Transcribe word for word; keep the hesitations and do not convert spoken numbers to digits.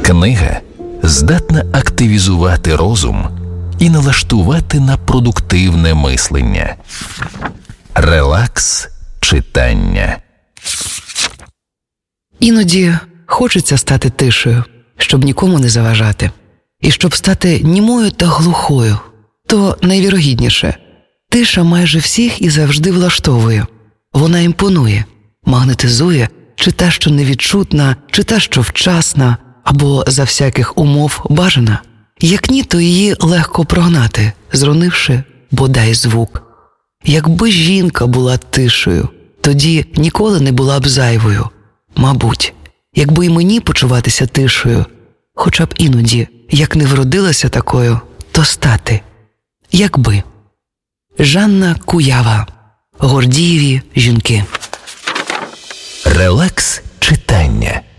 Книга здатна активізувати розум і налаштувати на продуктивне мислення. Релакс читання. Іноді хочеться стати тишею, щоб нікому не заважати. І щоб стати німою та глухою, то найвірогідніше – тиша майже всіх і завжди влаштовує. Вона імпонує, магнетизує, чи та, що невідчутна, чи та, що вчасна, або за всяких умов бажана. Як ні, то її легко прогнати, зронивши бодай звук. Якби жінка була тишею, тоді ніколи не була б зайвою. Мабуть, якби й мені почуватися тишею, хоча б іноді, як не вродилася такою, то стати. Якби. Жанна Куява. Гордієві жінки. Релакс читання.